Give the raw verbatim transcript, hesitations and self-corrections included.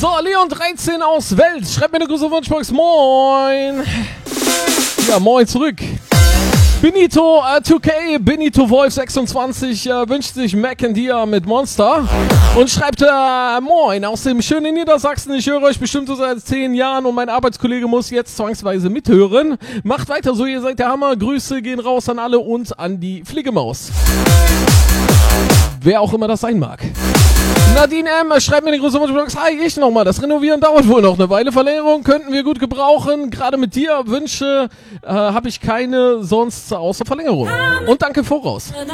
So, Leon dreizehn aus Welt. Schreibt mir eine große Wunschbox. Moin. Ja, moin zurück. Benito äh, zwei K, Benito Wolf sechsundzwanzig äh, wünscht sich Mac and Dia mit Monster und schreibt äh, moin aus dem schönen Niedersachsen. Ich höre euch bestimmt so seit zehn Jahren und mein Arbeitskollege muss jetzt zwangsweise mithören. Macht weiter so, ihr seid der Hammer. Grüße gehen raus an alle und an die Fliegemaus. Wer auch immer das sein mag. Nadine M. schreibt mir die große Wunschbox. Hi, ich nochmal. Das Renovieren dauert wohl noch eine Weile. Verlängerung könnten wir gut gebrauchen. Gerade mit dir Wünsche äh, habe ich keine sonst außer Verlängerung. Und danke voraus.